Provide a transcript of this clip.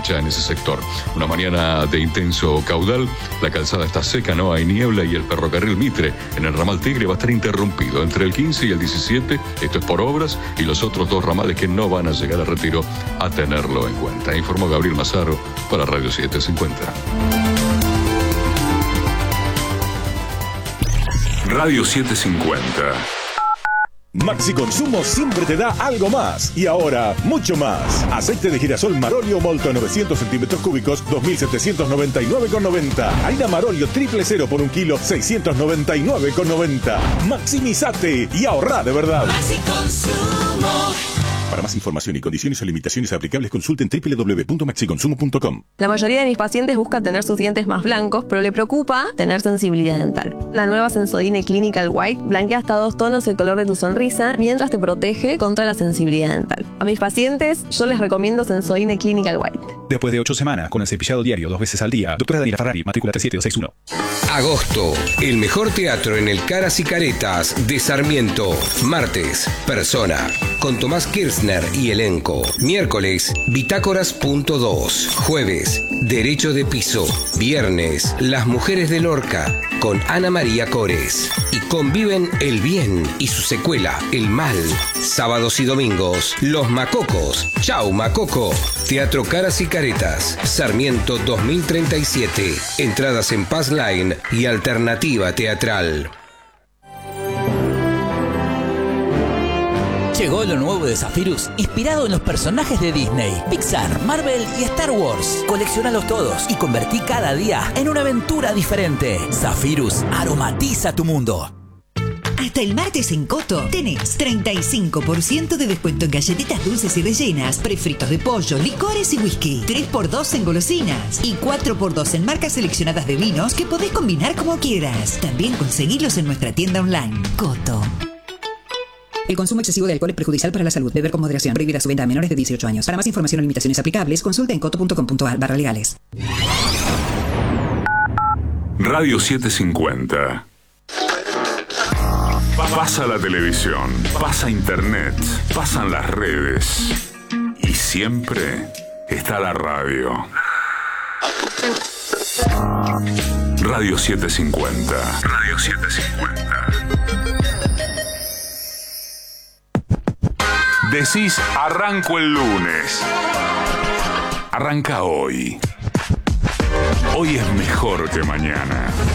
marcha en ese sector. Una mañana de intenso caudal, la calzada está seca, no hay niebla y el ferrocarril Mitre en el ramal Tigre va a estar interrumpido entre el 15 y el 17, esto es por obras, y los otros dos ramales que no van a llegar a Retiro a tenerlo en cuenta. Informó Gabriel Mazaro para Radio 750. Radio 750. Maxi Consumo siempre te da algo más. Y ahora, mucho más. Aceite de girasol Marolio Molto 900 centímetros cúbicos, 2.799,90. Harina Marolio 000 por 1 kilo, 699,90. Maximizate y ahorra de verdad. Maxi Consumo. Para más información y condiciones o limitaciones aplicables, consulten www.maxiconsumo.com. La mayoría de mis pacientes busca tener sus dientes más blancos, pero le preocupa tener sensibilidad dental. La nueva Sensodyne Clinical White blanquea hasta 2 tonos el color de tu sonrisa mientras te protege contra la sensibilidad dental. A mis pacientes yo les recomiendo Sensodyne Clinical White. Después de 8 semanas con el cepillado diario 2 veces al día, doctora Daniela Ferrari, matrícula 37261. Agosto, el mejor teatro en el Caras y Caretas de Sarmiento. Martes, Persona, con Tomás Kirchner y elenco. Miércoles, Bitácoras.2. Jueves, Derecho de Piso. Viernes, Las Mujeres de Lorca, con Ana María Cores. Y conviven el bien y su secuela, el mal. Sábados y domingos, Los Macocos. Chau, Macoco. Teatro Caras y Caretas, Sarmiento 2037. Entradas en Pass Line y Alternativa Teatral. Llegó lo nuevo de Zephyrus, inspirado en los personajes de Disney, Pixar, Marvel y Star Wars. Coleccionalos todos y convertí cada día en una aventura diferente. Zephyrus aromatiza tu mundo. Hasta el martes en Coto tenés 35% de descuento en galletitas dulces y rellenas, prefritos de pollo, licores y whisky, 3x2 en golosinas y 4x2 en marcas seleccionadas de vinos que podés combinar como quieras. También conseguilos en nuestra tienda online. Coto. El consumo excesivo de alcohol es perjudicial para la salud. Beber con moderación. Prohibida su venta a menores de 18 años. Para más información o limitaciones aplicables, consulta en coto.com.ar/legales. Radio 750. Pasa la televisión, pasa internet, pasan las redes. Y siempre está la radio. Radio 750. Radio 750. Decís, arranco el lunes. Arranca hoy. Hoy es mejor que mañana.